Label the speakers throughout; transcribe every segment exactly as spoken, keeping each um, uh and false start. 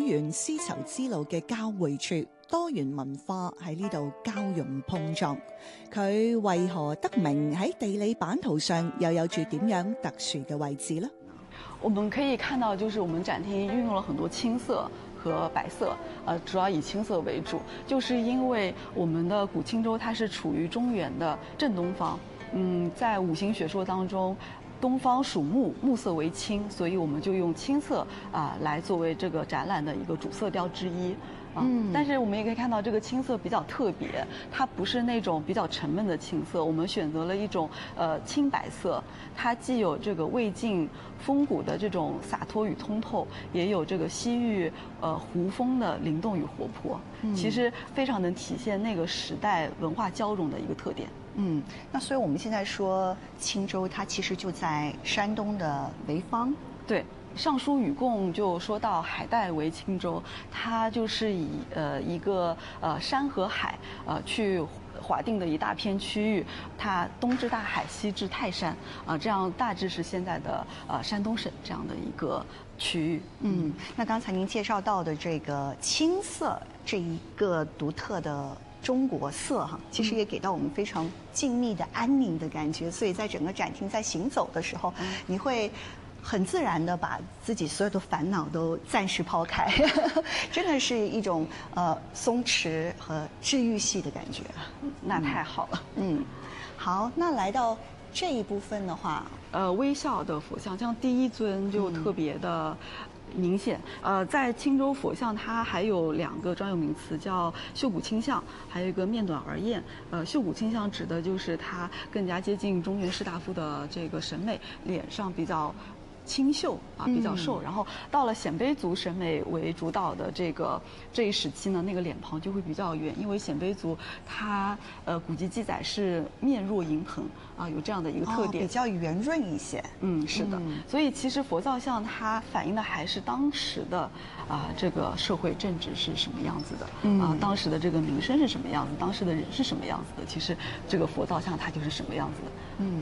Speaker 1: 原絲綢之路嘅交匯處，多元文化喺呢度交融碰撞。佢為何得名喺地理版圖上又有住點樣特殊嘅位置呢？
Speaker 2: 我们可以看到，就是我们展厅运用了很多青色和白色，呃，主要以青色为主，就是因为我们的古青州它是处于中原的正东方，嗯，在五行学说当中。东方属木，木色为青，所以我们就用青色啊、呃、来作为这个展览的一个主色调之一。啊、嗯，但是我们也可以看到，这个青色比较特别，它不是那种比较沉闷的青色，我们选择了一种呃青白色，它既有这个魏晋风骨的这种洒脱与通透，也有这个西域呃胡风的灵动与活泼，嗯、其实非常能体现那个时代文化交融的一个特点。
Speaker 3: 嗯，那所以我们现在说青州，它其实就在山东的潍坊。
Speaker 2: 对。尚书禹贡就说到海带为青州，它就是以呃一个呃山和海呃去划定的一大片区域，它东至大海，西至泰山啊、呃，这样大致是现在的呃山东省这样的一个区域。
Speaker 3: 嗯，那刚才您介绍到的这个青色这一个独特的中国色哈，其实也给到我们非常静谧的安宁的感觉，所以在整个展厅在行走的时候，嗯、你会很自然的把自己所有的烦恼都暂时抛开，真的是一种呃松弛和治愈系的感觉。
Speaker 2: 那太好了。
Speaker 3: 嗯，好，那来到这一部分的话，
Speaker 2: 呃，微笑的佛像，像第一尊就特别的。明显，呃，在青州佛像，它还有两个专有名词，叫秀骨清相，还有一个面短而艳。呃，秀骨清相指的就是它更加接近中原士大夫的这个审美，脸上比较清秀啊，比较瘦。嗯、然后到了鲜卑族审美为主导的这个这一时期呢，那个脸庞就会比较圆，因为鲜卑族它呃古籍记载是面若银盆啊，有这样的一个特点，
Speaker 3: 哦、比较圆润一些。
Speaker 2: 嗯，是的。嗯、所以其实佛造像它反映的还是当时的啊、呃、这个社会政治是什么样子的，嗯、啊当时的这个民生是什么样子，当时的人是什么样子的。其实这个佛造像它就是什么样子的。嗯。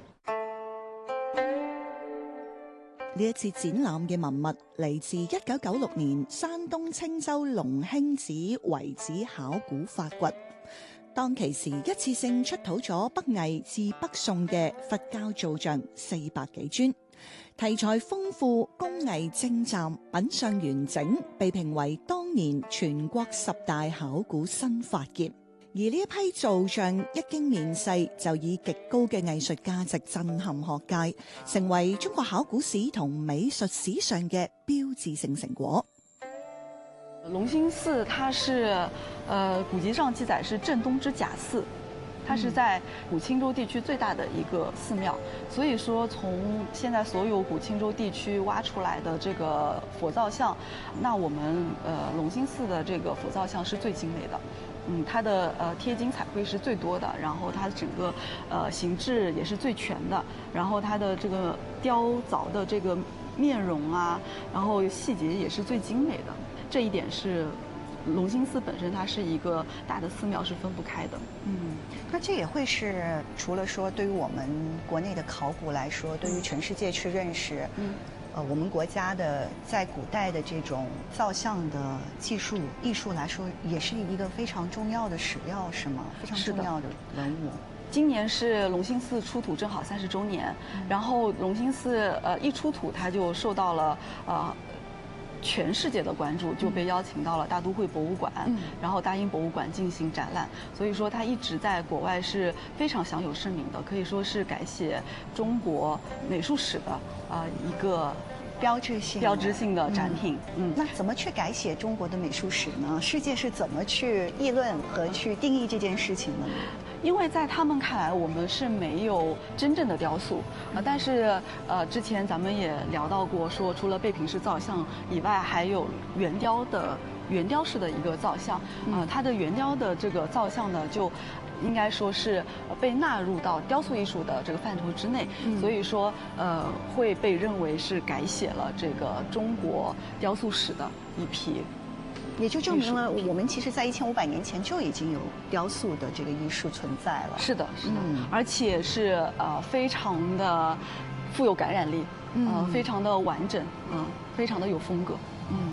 Speaker 1: 呢一次展覽嘅文物嚟自一九九六年山東青州龍興寺遺址考古發掘。當其時一次性出土咗北魏至北宋嘅佛教造像四百幾尊，題材豐富，工藝精湛，品相完整，被評為當年全國十大考古新發現。而呢一批造像一經面世，就以極高嘅藝術價值震撼學界，成為中國考古史同美術史上嘅標誌性成果。
Speaker 2: 龍興寺它是，呃，古籍上記載是正東之甲寺，它是在古青州地區最大的一個寺廟，所以說從現在所有古青州地區挖出來的這個佛造像，那我們呃龍興寺的這個佛造像是最精美的。嗯，它的呃貼金彩繪是最多的，然後它整個呃形制也是最全的，然後它的這個雕凿的這個面容啊，然後細節也是最精美的。這一點是龍興寺本身它是一個大的寺廟，是分不開的。
Speaker 3: 嗯，那這也會是除了說對於我們國內的考古來說，對於全世界去認識，嗯。呃，我們國家的在古代的這種造像的技術藝術來說，也是一個非常重要的史料，是嗎？非常重要的文物。
Speaker 2: 今年是龍興寺出土正好三十周年，嗯、然後龍興寺呃一出土，它就受到了呃全世界的關注，就被邀請到了大都會博物館，嗯、然後大英博物館進行展覽。所以說，它一直在國外是非常享有盛名的，可以說是改寫中國美術史的啊、呃、一個
Speaker 3: 標誌性
Speaker 2: 標誌性的展品。嗯，
Speaker 3: 嗯那怎麼去改寫中國的美術史呢？世界是怎麼去議論和去定義這件事情的呢？
Speaker 2: 因為在他們看來，我們是沒有真正的雕塑啊。但是呃，之前咱們也聊到過，說除了貝平式造像以外，還有圓雕的圓雕式的一個造像。呃，它的圓雕的這個造像呢，就應該說是被納入到雕塑藝術的這個範疇之內。嗯、所以說，呃，會被認為是改寫了這個中國雕塑史的一批。
Speaker 3: 也就證明了我們其實在一千五百年前就已經有雕塑的這個藝術存在了。
Speaker 2: 是的，是的，嗯、而且是呃非常的富有感染力，嗯、呃，非常的完整，嗯、呃，非常的有風格。